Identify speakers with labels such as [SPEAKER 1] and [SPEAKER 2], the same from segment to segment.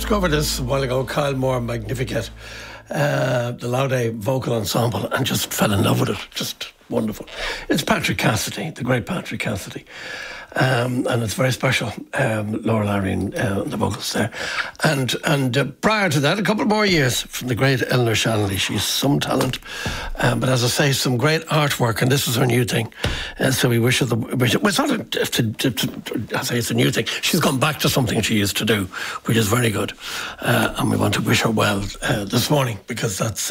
[SPEAKER 1] discovered this a while ago, Kyle Moore Magnificat, the Laude vocal ensemble, and just fell in love with it. Just wonderful. It's Patrick Cassidy, the great Patrick Cassidy. And it's very special, Laura Larry and the vocals there. And prior to that, a couple more years from the great Eleanor Shanley. She's some talent, but as I say, some great artwork, and this is her new thing. So we wish her well, it's not I say it's a new thing. She's gone back to something she used to do, which is very good. And we want to wish her well this morning, because that's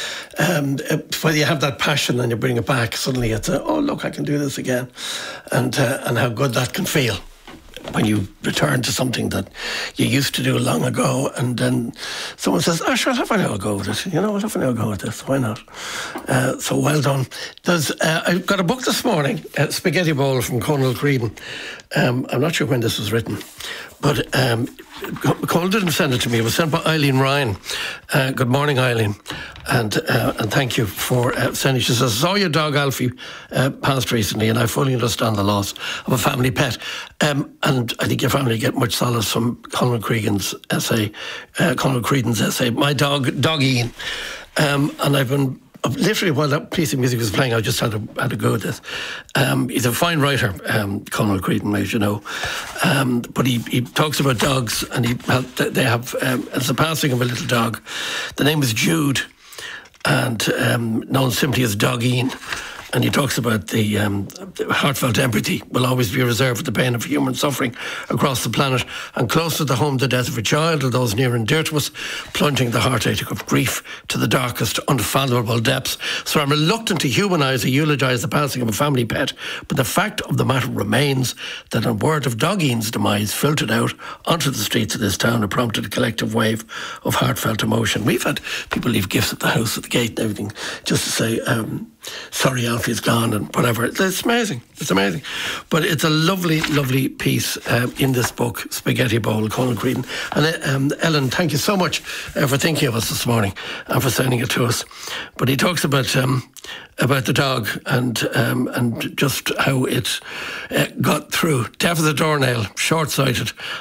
[SPEAKER 1] when you have that passion and you bring it back, suddenly it's oh look, I can do this again, and how good that can feel when you return to something that you used to do long ago, and then someone says, oh sure, I'll have a go with it, I'll have a go with this, why not? So well done. I've got a book this morning, Spaghetti Bowl from Conal Creedon. I'm not sure when this was written, but Cole didn't send it to me. It was sent by Eileen Ryan. Good morning, Eileen, and thank you for sending. She says, I saw your dog Alfie passed recently, and I fully understand the loss of a family pet. And I think your family get much solace from Conal Creedon's essay, My Dog Ian. And I've been literally, while that piece of music was playing, I just had a go at this. He's a fine writer, Conal Creedon, as you know, but he talks about dogs, and they have it's the passing of a little dog. The name is Jude, and known simply as Dog Ian. And he talks about the heartfelt empathy will always be reserved for the pain of human suffering across the planet, and close to the home the death of a child or those near and dear to us, plunging the heartache of grief to the darkest, unfathomable depths. So I'm reluctant to humanise or eulogise the passing of a family pet, but the fact of the matter remains that a word of Dog Ian's demise filtered out onto the streets of this town and prompted a collective wave of heartfelt emotion. We've had people leave gifts at the house, at the gate and everything, just to say, sorry Alfie's gone and whatever. It's amazing. It's amazing. But it's a lovely, lovely piece in this book, Spaghetti Bowl, Conal Creedon. And Ellen, thank you so much for thinking of us this morning and for sending it to us. But he talks about the dog and just how it got through. Deaf as a doornail, short-sighted,